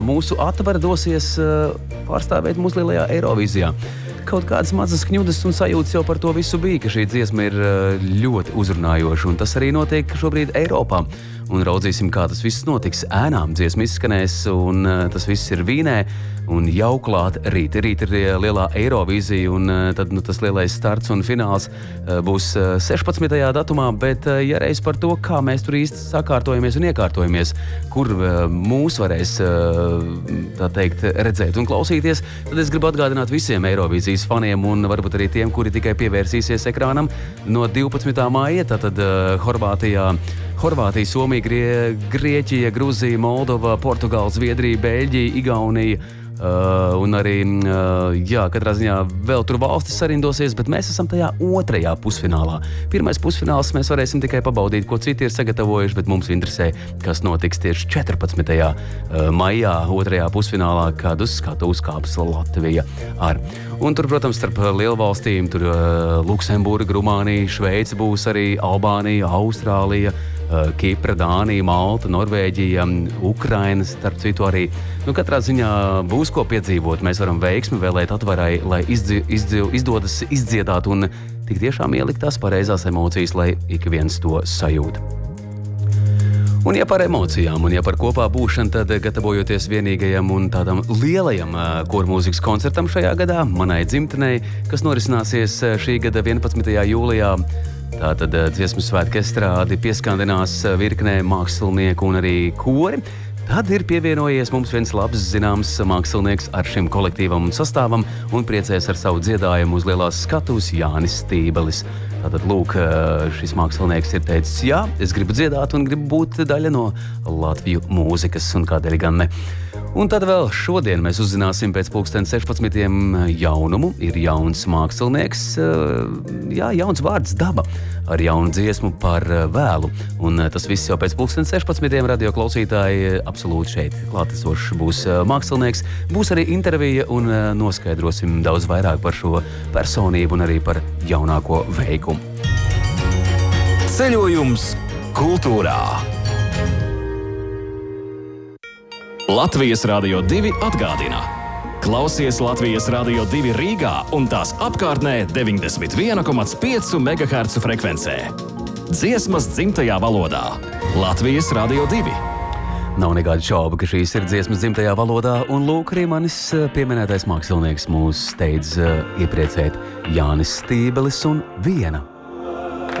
Mūsu atvara dosies pārstāvēt mūsu lielajā Eirovīzijā. Kaut kādas mazas kņudas un sajūtas jau par to visu bija, ka šī dziesma ir ļoti uzrunājoša, un tas arī notiek šobrīd Eiropā. Un raudzīsim, kā tas viss notiks. Ēnām dziesma izskanēs, un tas viss ir Vīnē, un jau klāt rīt. Rīt ir lielā Eirovīzija, un tad tas lielais starts un fināls būs 16. datumā, bet ja reiz par to, kā mēs tur īsti sakārtojamies un iekārtojamies, kur mūs varēs, tā teikt, redzēt un klausīties, tad es gribu atgādināt visiem Eirovīzijas faniem un varbūt arī tiem, kuri tikai pievērsīsies ekrānam no 12. māja, tātad Horvātija, Somija, Grieķija, Gruzija, Moldova, Portugāla, Zviedrija, Beļģija, Igaunija un arī, katrā ziņā vēl tur valstis sarindosies, bet mēs esam tajā otrajā pusfinālā. Pirmais pusfināls mēs varēsim tikai pabaudīt, ko citi ir sagatavojuši, bet mums interesē, kas notiks tieši 14. maijā, otrajā pusfinālā, kad uz skatu uzkāps Latvija ar. Un tur, protams, starp lielvalstīm, tur Luksemburga, Rumānija, Šveice būs arī Albānija, Austrālija, Kipra, Dānija, Malta, Norvēģija, Ukraina, starp citu arī. Katrā ziņā būs ko piedzīvot. Mēs varam veiksmi vēlēt atvarai, lai izdodas izdziedāt un tik tiešām ielikt tās pareizās emocijas, lai ik viens to sajūt. Un ja par emocijām un ja par kopā būšanu, tad gatavojoties vienīgajam un tādam lielajam kormūzikas koncertam šajā gadā, manai dzimtenei, kas norisināsies šī gada 11. jūlijā, tātad dziesmu svētku estrādi pieskandinās virknē mākslinieku un arī kori. Tad ir pievienojies mums viens labs zināms mākslinieks ar šim kolektīvam un sastāvam un priecēs ar savu dziedājumu uz lielās skatuves Jānis Stībelis. Tātad, lūk, šis mākslinieks ir teicis, jā, es gribu dziedāt un gribu būt daļa no Latviju mūzikas un kādēļ gan ne. Un tad vēl šodien mēs uzzināsim pēc 16. jaunumu. Ir jauns mākslinieks, jauns vārds Daba ar jaunu dziesmu par vēlu. Un tas viss jau pēc 16. radio klausītāji absolūti šeit klātesošs būs mākslinieks. Būs arī intervija un noskaidrosim daudz vairāk par šo personību un arī par jaunāko veikumu. Ceļojums kultūrā. Latvijas Radio 2 atgādina. Klausies Latvijas Radio 2 Rīgā un tās apkārtnē 91,5 MHz frekvencē. Dziesmas dzimtajā valodā. Latvijas Radio 2. Nav nekāda šauba, ka šīs ir dziesmas dzimtajā valodā, un lūk arī manis pieminētais mākslinieks mūs steidz iepriecēt Jānis Stībelis un Viena.